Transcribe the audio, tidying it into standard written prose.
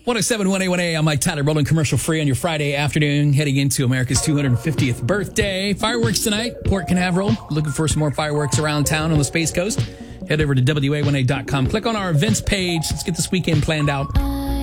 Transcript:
107-1A1A. I'm Mike Tyler, rolling commercial free on your Friday afternoon, heading into America's 250th birthday. Fireworks tonight, Port Canaveral. Looking for some more fireworks around town on the Space Coast. Head over to WA1A.com. Click on our events page. Let's get this weekend planned out.